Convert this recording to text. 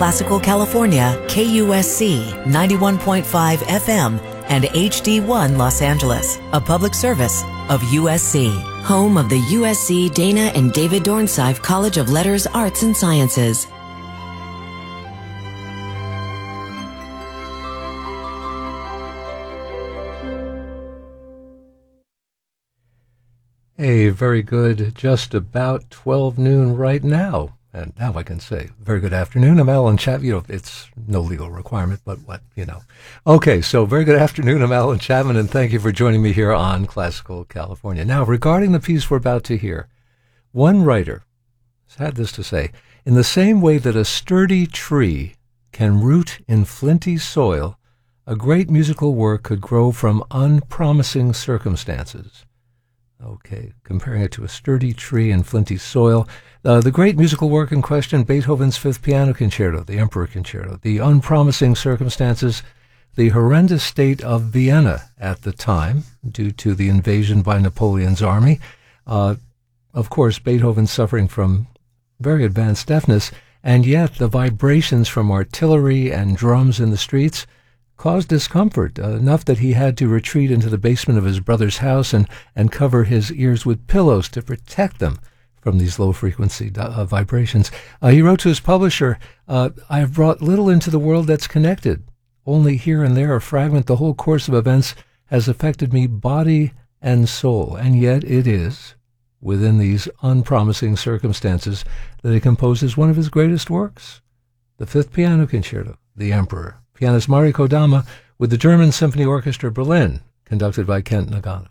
Classical California, KUSC 91.5 FM, and HD1 Los Angeles, a public service of USC. Home of the USC Dana and David Dornsife College of Letters, Arts, and Sciences. A very good, just about 12 noon right now. And now I can say, very good afternoon. I'm Alan Chapman. It's no legal requirement, but Okay, so very good afternoon. I'm Alan Chapman, and thank you for joining me here on Classical California. Now, regarding the piece we're about to hear, one writer has had this to say: in the same way that a sturdy tree can root in flinty soil, a great musical work could grow from unpromising circumstances. Okay, comparing it to a sturdy tree in flinty soil. The great musical work in question, Beethoven's Fifth Piano Concerto, the Emperor Concerto. The unpromising circumstances, the horrendous state of Vienna at the time, due to the invasion by Napoleon's army. Of course, Beethoven suffering from very advanced deafness, and yet the vibrations from artillery and drums in the streets caused discomfort, enough that he had to retreat into the basement of his brother's house and cover his ears with pillows to protect them from these low-frequency vibrations. He wrote to his publisher, I have brought little into the world that's connected. Only here and there a fragment. The whole course of events has affected me body and soul, and yet it is within these unpromising circumstances that he composes one of his greatest works, the Fifth Piano Concerto, The Emperor. Pianist Mari Kodama with the German Symphony Orchestra Berlin, conducted by Kent Nagano.